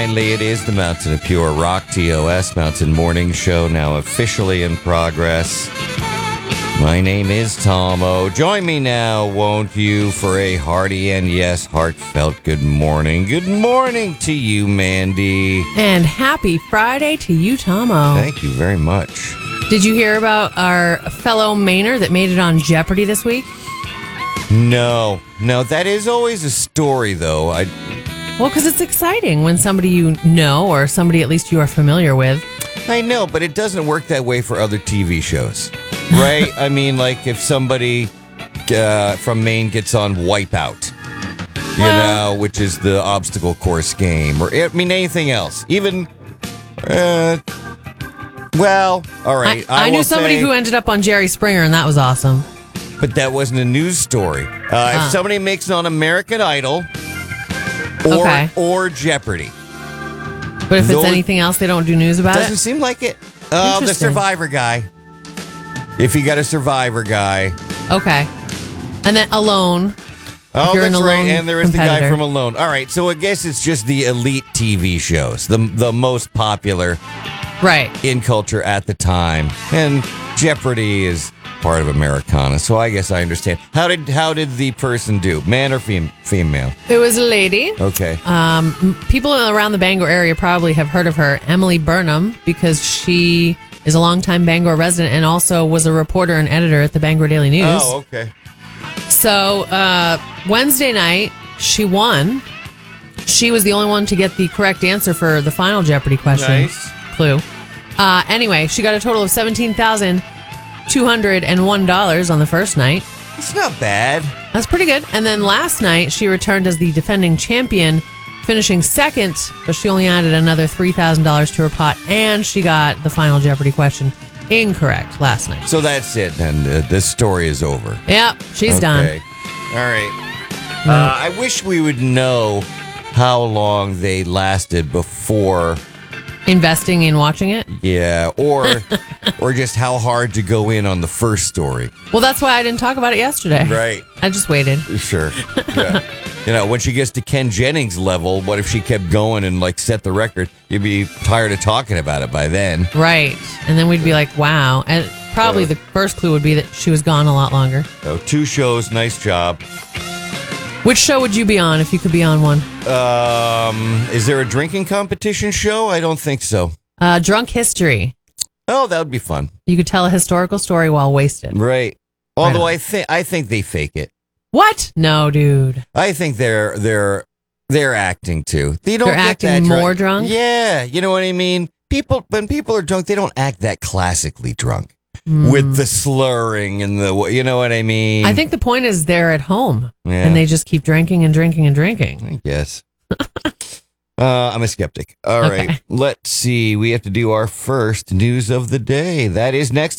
Finally, it is the Mountain of Pure Rock, TOS Mountain Morning Show, now officially in progress. My name is Tom O. Join me now, won't you, for a hearty and, yes, heartfelt good morning. Good morning to you, Mandy. And happy Friday to you, Tomo. Thank you very much. Did you hear about our fellow Mainer that made it on Jeopardy this week? No, that is always a story, though. Well, because it's exciting when somebody you know or somebody at least you are familiar with. I know, but it doesn't work that way for other TV shows, right? I mean, like if somebody from Maine gets on Wipeout, you know, which is the obstacle course game, or I mean anything else. Even, well, all right. I knew somebody who ended up on Jerry Springer, and that was awesome. But that wasn't a news story. If somebody makes it on American Idol or Jeopardy. But if it's anything else, they don't do news about Doesn't seem like it. The Survivor guy. If you got a Survivor guy. Okay. And then Alone. Oh, that's right. And there is the guy from Alone. All right. So I guess it's just the elite TV shows, the most popular in culture at the time. And Jeopardy is part of Americana, so I guess I understand. How did the person do? Man or female? It was a lady. Okay. People around the Bangor area probably have heard of her, Emily Burnham, because she is a longtime Bangor resident and also was a reporter and editor at the Bangor Daily News. Oh, okay. So Wednesday night, she won. She was the only one to get the correct answer for the final Jeopardy question. Nice. Clue. Anyway, she got a total of $17,201 on the first night. It's not bad. That's pretty good. And then last night, she returned as the defending champion, finishing second, but she only added another $3,000 to her pot, and she got the final Jeopardy question incorrect last night. So that's it, then. This story is over. Yep, she's done. All right. I wish we would know how long they lasted before investing in watching it? Yeah, or just how hard to go in on the first story. Well, that's why I didn't talk about it yesterday. Right. I just waited. Sure. Yeah. You know, when she gets to Ken Jennings level, what if she kept going and set the record? You'd be tired of talking about it by then. Right. And then we'd be like, wow. And probably the first clue would be that she was gone a lot longer. Oh, 2 shows. Nice job. Which show would you be on if you could be on one? Is there a drinking competition show? I don't think so. Drunk History. Oh, that would be fun. You could tell a historical story while wasted. Right. Although I think they fake it. What? No, dude. I think they're acting too. They're acting more drunk? Yeah, you know what I mean? When people are drunk, they don't act that classically drunk. With the slurring and you know what I mean? I think the point is they're at home and they just keep drinking and drinking and drinking. I guess. I'm a skeptic. All right. Let's see. We have to do our first news of the day. That is next.